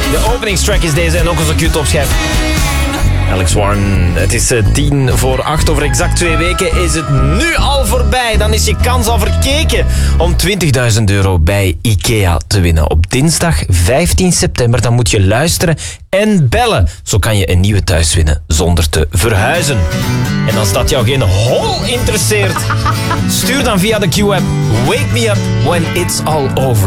De openingstrack is deze en ook eens een cute opschrijf. Alex Warren, het is 7:50. Over exact 2 weken is het nu al voorbij. Dan is je kans al verkeken om €20.000 bij IKEA te winnen. Op dinsdag 15 september, dan moet je luisteren en bellen. Zo kan je een nieuwe thuis winnen zonder te verhuizen. En als dat jou geen hol interesseert, stuur dan via de Q-app Wake Me Up When It's All Over.